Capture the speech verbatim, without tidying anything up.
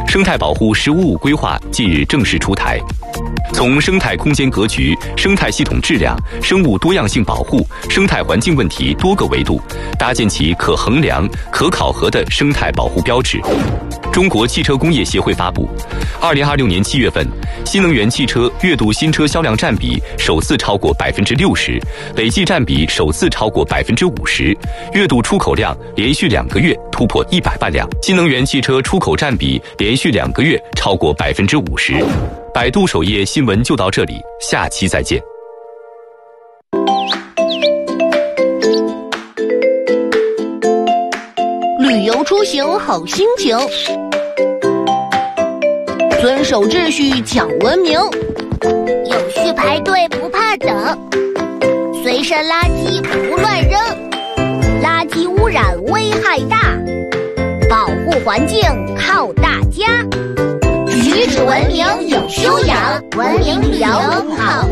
生态保护“十五五”规划近日正式出台。从生态空间格局、生态系统质量、生物多样性保护、生态环境问题多个维度，搭建起可衡量、可考核的生态保护标志。中国汽车工业协会发布，二零二六年七月份，新能源汽车月度新车销量占比首次超过百分之六十，累计占比首次超过百分之五十，月度出口量连续两个月突破一百万辆，新能源汽车出口占比连续两个月超过百分之五十。百度首页新闻就到这里，下期再见。 旅游出行好心情，遵守秩序讲文明， 有序排队不怕等，随身垃圾不乱扔，垃圾污染危害大，保护环境靠大家。举止文明有修养，文明旅游好